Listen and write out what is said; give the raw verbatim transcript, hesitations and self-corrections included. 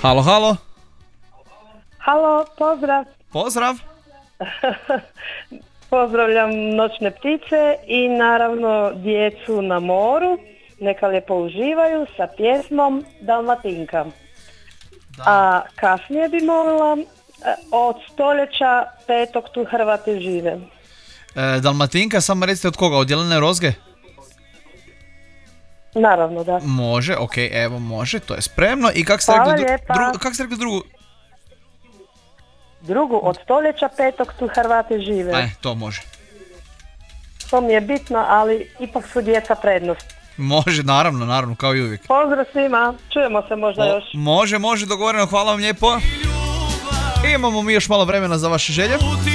Halo, halo. Halo, pozdrav. Pozdrav. Pozdravljam noćne ptice i naravno djecu na moru. Neka lijepo uživaju sa pjesmom Dalmatinka. Da. A kasnije bi molila, od stoljeća petog tu Hrvati žive. E, Dalmatinka, samo recite od koga, od Jelene Rozge? Naravno, da. Može, ok, evo može, to je spremno. I kak ste Hvala rekli, dru- lijepa. drugu, kak ste rekli drugu? Drugu, od stoljeća petog tu Hrvati žive. E, to može. To mi je bitno, ali ipak su djeca prednost. Može, naravno, naravno, kao i uvijek. Pozdrav svima, čujemo se možda O, još. može, može, dogovoreno, hvala vam lijepo. Imamo mi još malo vremena za vaše želje.